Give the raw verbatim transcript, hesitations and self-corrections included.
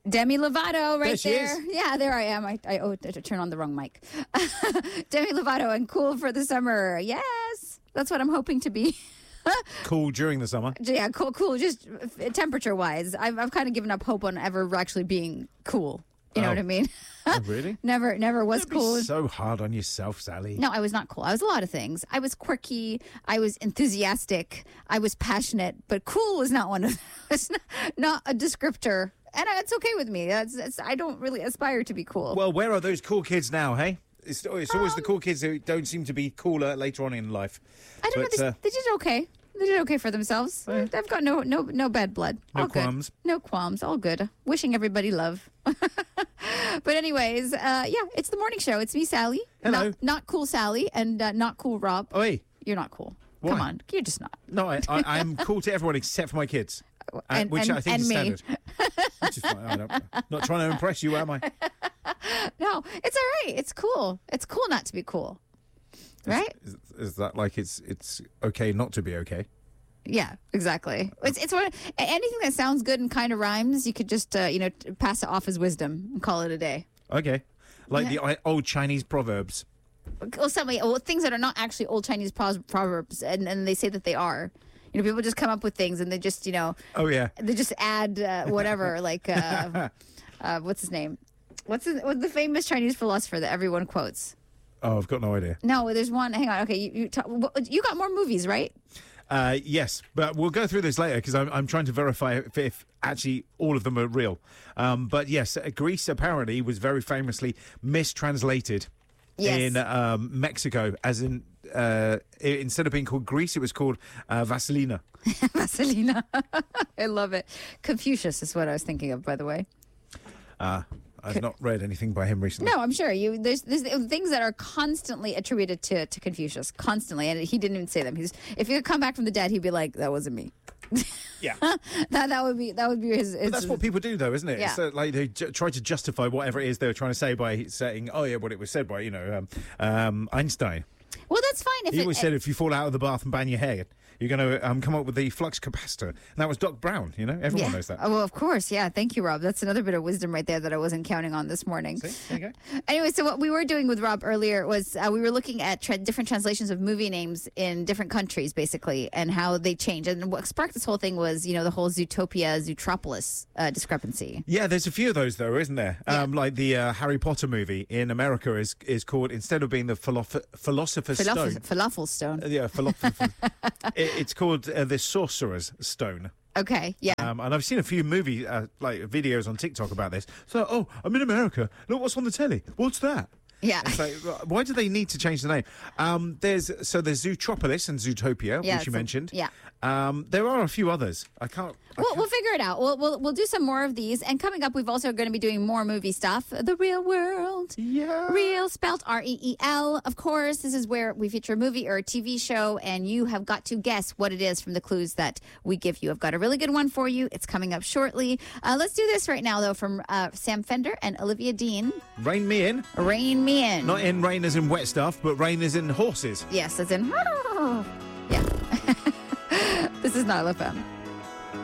Demi Lovato right There there. she is. Yeah, there I am. I, I oh, to turn on the wrong mic. Demi Lovato and Cool for the Summer. Yes, that's what I'm hoping to be. Cool during the summer. Yeah, cool, cool. Just temperature-wise, I've I've kind of given up hope on ever actually being cool. You know Oh. what I mean? Oh, really? never, never was Don't be cool. so hard on yourself, Sally. No, I was not cool. I was a lot of things. I was quirky. I was enthusiastic. I was passionate. But cool was not one of It's not, not a descriptor. And it's okay with me. That's, that's, I don't really aspire to be cool. Well, where are those cool kids now, hey? It's, it's always the cool kids who don't seem to be cooler later on in life. I don't But, know. They, uh, they did okay. They did okay for themselves. Yeah. They've got no no no bad blood. No All good. qualms. No qualms. All good. Wishing everybody love. But anyways, uh, yeah, it's the morning show. It's me, Sally. Hello. Not, not cool Sally and uh, not cool Rob. Oi. You're not cool. Why? Come on. You're just not. No, I, I, I'm cool to everyone except for my kids. Uh, And- which and- I think and is me. standard. Which is fine. I don't, not trying to impress you, am I? No, it's all right. It's cool. It's cool not to be cool. Right? Is, is that like it's it's okay not to be okay? Yeah, exactly. It's it's one, anything that sounds good and kind of rhymes, you could just uh, you know t- pass it off as wisdom and call it a day. Okay. Like Yeah. the I- old Chinese proverbs. Or something, or things that are not actually old Chinese pros- proverbs, and, and they say that they are. You know, people just come up with things and they just you know Oh, yeah. they just add uh, whatever like uh, uh, what's his name? What's, his, what's the famous Chinese philosopher that everyone quotes? Oh, I've got no idea. No, there's one. Hang on. Okay, you you, talk, you got more movies, right? Uh, yes, but we'll go through this later because I'm, I'm trying to verify if, if actually all of them are real. Um, but yes, uh, Greece apparently was very famously mistranslated Yes. in um, Mexico, as in uh, i- instead of being called Greece, it was called uh, Vaselina. Vaselina. I love it. Confucius is what I was thinking of, by the way. Uh, I've not read anything by him recently. No, I'm sure you. There's there's things that are constantly attributed to, to Confucius, constantly, and he didn't even say them. He's if he could come back from the dead, he'd be like, "That wasn't me." Yeah. that that would be that would be his. his But that's what people do, though, isn't it? Yeah. It's uh, like they ju- try to justify whatever it is they're trying to say by saying, "Oh yeah, what it was said by you know um, um, Einstein." Well, that's fine if He it, always said, "If you fall out of the bath and bang your head, you're going to um, come up with the flux capacitor." And that was Doc Brown. You know, everyone yeah. knows that. Oh, well, of course, yeah. Thank you, Rob. That's another bit of wisdom right there that I wasn't counting on this morning. See, there you go. Anyway, so what we were doing with Rob earlier was uh, we were looking at tra- different translations of movie names in different countries, basically, and how they change. And what sparked this whole thing was, you know, the whole Zootopia, Zootropolis uh, discrepancy. Yeah, there's a few of those though, isn't there? Yeah. Um, like the uh, Harry Potter movie in America is is called, instead of being the philosoph- Philosopher's Falafel, Stone. falafel stone. Uh, yeah, philosopher. it, it's called uh, the Sorcerer's Stone. Okay, yeah. Um, and I've seen a few movie uh, like videos on TikTok about this. So, oh, I'm in America. Look what's on the telly. What's that? Yeah. It's like, why do they need to change the name? Um, there's so there's Zootropolis and Zootopia, Yeah, which you so- mentioned. yeah. Um, there are a few others. I can't. I We'll, can't- we'll figure it out. We'll, we'll we'll do some more of these. And coming up, we've also going to be doing more movie stuff. The Real World. Yeah. Real, spelled R E E L. Of course, this is where we feature a movie or a T V show, and you have got to guess what it is from the clues that we give you. I've got a really good one for you. It's coming up shortly. Uh, let's do this right now, though, from uh, Sam Fender and Olivia Dean. Rain me in. Rain Me In. Not in rain as in wet stuff, but rain as in horses. Yes, as in. Yeah. This is Nile F M.